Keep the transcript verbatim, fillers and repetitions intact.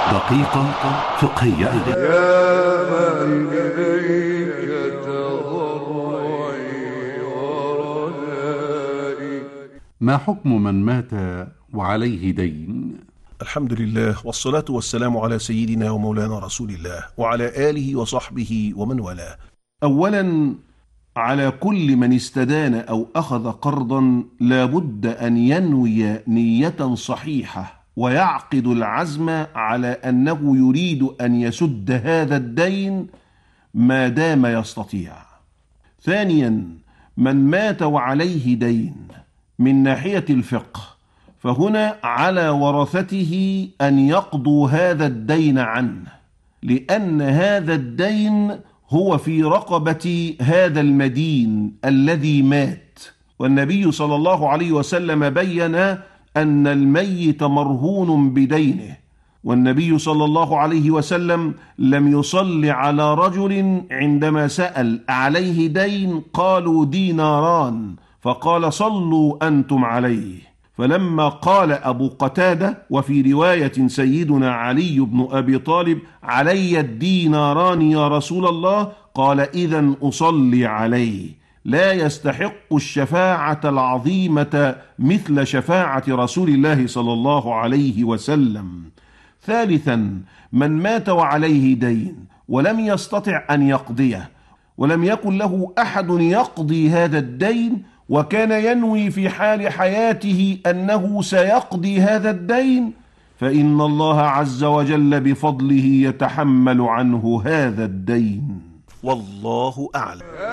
دقيقة فقهية. يا من إليك تضرعي ورجائي. ما حكم من مات وعليه دين؟ الحمد لله والصلاة والسلام على سيدنا ومولانا رسول الله وعلى آله وصحبه ومن والاه. أولا، على كل من استدان أو أخذ قرضا لابد أن ينوي نية صحيحة ويعقد العزم على أنه يريد أن يسد هذا الدين ما دام يستطيع. ثانيا، من مات وعليه دين من ناحية الفقه فهنا على ورثته أن يقضوا هذا الدين عنه، لأن هذا الدين هو في رقبة هذا المدين الذي مات، والنبي صلى الله عليه وسلم بين أن الميت مرهون بدينه، والنبي صلى الله عليه وسلم لم يصل على رجل عندما سأل عليه دين قالوا ديناران، فقال صلوا أنتم عليه. فلما قال أبو قتادة وفي رواية سيدنا علي بن أبي طالب علي الديناران يا رسول الله، قال إذن أصلي عليه، لا يستحق الشفاعة العظيمة مثل شفاعة رسول الله صلى الله عليه وسلم. ثالثا، من مات وعليه دين ولم يستطع أن يقضيه ولم يكن له أحد يقضي هذا الدين وكان ينوي في حال حياته أنه سيقضي هذا الدين، فإن الله عز وجل بفضله يتحمل عنه هذا الدين، والله أعلم.